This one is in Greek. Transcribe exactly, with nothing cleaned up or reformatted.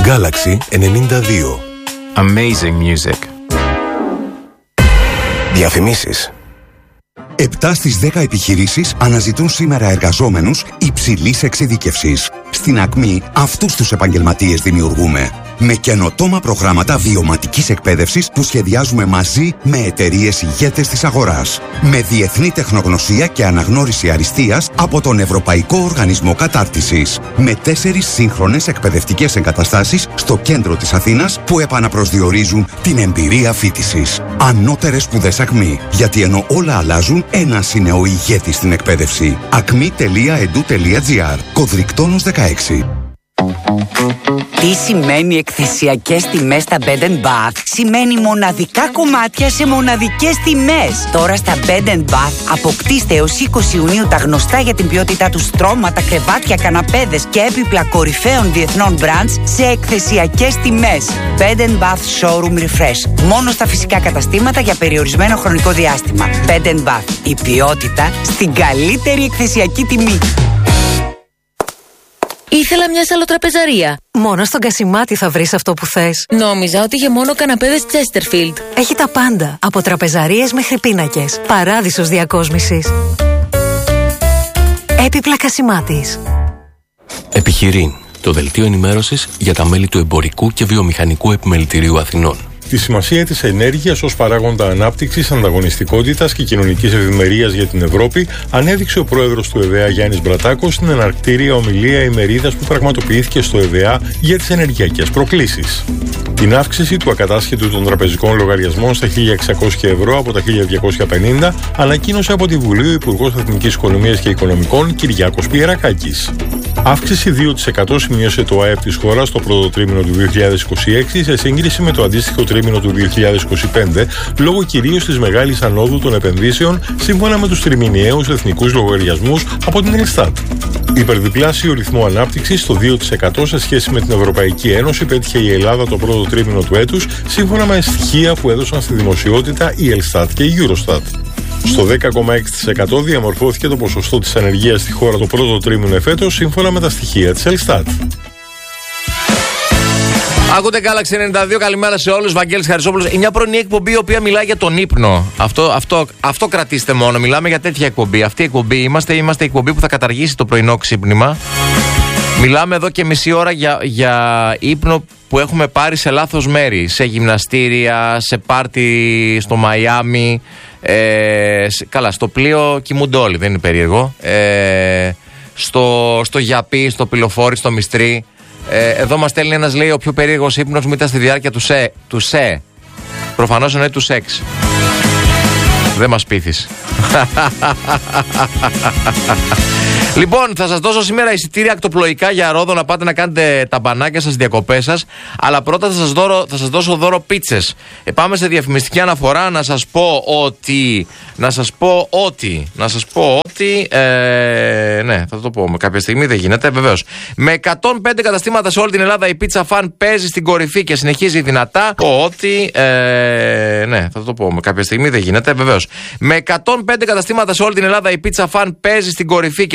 Galaxy ενενήντα δύο. Amazing music. Διαφημίσεις. επτά στις δέκα επιχειρήσεις αναζητούν σήμερα εργαζόμενους υψηλής εξειδίκευσης. Στην Ακμή αυτούς τους επαγγελματίες δημιουργούμε. Με καινοτόμα προγράμματα βιωματικής εκπαίδευσης που σχεδιάζουμε μαζί με εταιρείες ηγέτες της αγοράς. Με διεθνή τεχνογνωσία και αναγνώριση αριστείας από τον Ευρωπαϊκό Οργανισμό Κατάρτισης. Με τέσσερις σύγχρονες εκπαιδευτικές εγκαταστάσεις στο κέντρο της Αθήνας που επαναπροσδιορίζουν την εμπειρία φοιτησης. Ανώτερες σπουδές Ακμή. Γιατί ενώ όλα αλλάζουν, ένας είναι ο ηγέτης στην εκπαίδευση. ακμή τελεία ed τελεία gr. Κωδρικτόνος δεκαέξι. Τι σημαίνει εκθεσιακές τιμές στα Bed and Bath? Σημαίνει μοναδικά κομμάτια σε μοναδικές τιμές. Τώρα στα Bed and Bath αποκτήστε έως είκοσι Ιουνίου τα γνωστά για την ποιότητά του στρώματα, κρεβάτια, καναπέδες και έπιπλα κορυφαίων διεθνών brands σε εκθεσιακές τιμές. Bed and Bath Showroom Refresh. Μόνο στα φυσικά καταστήματα για περιορισμένο χρονικό διάστημα. Bed and Bath. Η ποιότητα στην καλύτερη εκθεσιακή τιμή. Ήθελα μια σαλοτραπεζαρία. Μόνο στον Κασιμάτη θα βρεις αυτό που θες. Νόμιζα ότι είχε μόνο καναπέδες Chesterfield. Έχει τα πάντα, από τραπεζαρίες μέχρι πίνακες. Παράδεισος διακόσμησης. Έπιπλα Κασιμάτης. Επιχειρήν, το δελτίο ενημέρωσης για τα μέλη του Εμπορικού και Βιομηχανικού Επιμελητηρίου Αθηνών. Τη σημασία της ενέργειας ως παράγοντα ανάπτυξης, ανταγωνιστικότητας και κοινωνικής ευημερίας για την Ευρώπη ανέδειξε ο πρόεδρος του ΕΒΕΑ Γιάννης Μπρατάκος στην εναρκτήρια ομιλία ημερίδας που πραγματοποιήθηκε στο ΕΒΕΑ για τις ενεργειακές προκλήσεις. Την αύξηση του ακατάσχετου των τραπεζικών λογαριασμών στα χίλια εξακόσια ευρώ από τα χίλια διακόσια πενήντα ανακοίνωσε από τη Βουλή ο Υπουργός Εθνικής Οικονομίας και Οικονομικών Κυριάκος Πιερακάκης. Αύξηση δύο τοις εκατό σημείωσε το ΑΕΠ της χώρας στο πρώτο τρίμηνο του δύο χιλιάδες είκοσι έξι σε σύγκριση με το αντίστοιχο τρίμηνο του δύο χιλιάδες είκοσι πέντε, λόγω κυρίως της μεγάλης ανόδου των επενδύσεων σύμφωνα με τους τριμηνιαίους εθνικούς λογαριασμούς από την Ελστάτ. Υπερδιπλάσιο ρυθμό ανάπτυξης στο δύο τοις εκατό σε σχέση με την Ευρωπαϊκή Ένωση πέτυχε η Ελλάδα το πρώτο τρίμηνο του έτους, σύμφωνα με στοιχεία που έδωσαν στη δημοσιότητα η Ελστάτ και η Eurostat. Στο δέκα κόμμα έξι τοις εκατό διαμορφώθηκε το ποσοστό της ανεργίας στη χώρα το πρώτο τρίμηνο εφέτος, σύμφωνα με τα στοιχεία της Ελστάτ. Ακούτε Galaxy ενενήντα δύο, καλημέρα σε όλους. Βαγγέλης Χαρισόπουλος. Είναι μια πρωινή εκπομπή η οποία μιλάει για τον ύπνο. Αυτό, αυτό, αυτό κρατήστε μόνο. Μιλάμε για τέτοια εκπομπή. Αυτή η εκπομπή είμαστε, είμαστε η εκπομπή που θα καταργήσει το πρωινό ξύπνημα. Μιλάμε εδώ και μισή ώρα για, για ύπνο που έχουμε πάρει σε λάθος μέρη. Σε γυμναστήρια, σε πάρτι στο Μαϊάμι. Ε, καλά, στο πλοίο κοιμούνται όλοι, δεν είναι περίεργο. Ε, στο, στο Γιαπί, στο Πυλοφόρι, στο Μιστρί. Ε, εδώ μας στέλνει ένας, λέει, ο πιο περίεργος ύπνος μου ήταν στη διάρκεια του ΣΕ. Του ΣΕ. Προφανώς εννοεί του σεξ. Δεν μας πείθεις. Λοιπόν, θα σας δώσω σήμερα εισιτήρια ακτοπλοϊκά για Ρόδο να πάτε να κάνετε τα μπανάκια σας, διακοπές σας. Αλλά πρώτα θα σας, δώσω, θα σας δώσω δώρο πίτσες. Ε, πάμε σε διαφημιστική αναφορά να σας πω ότι. Να σας πω ότι. Να σας πω ότι. Ε, ναι, θα το πω. Με κάποια στιγμή δεν γίνεται, βεβαίως. Με εκατόν πέντε καταστήματα σε όλη την Ελλάδα η Pizza Fan παίζει στην κορυφή και συνεχίζει δυνατά. Ότι. Ε, ναι, θα το πω. Με κάποια στιγμή δεν γίνεται, βεβαίως. Με εκατόν πέντε καταστήματα σε όλη την Ελλάδα η Pizza Fan παίζει στην κορυφή και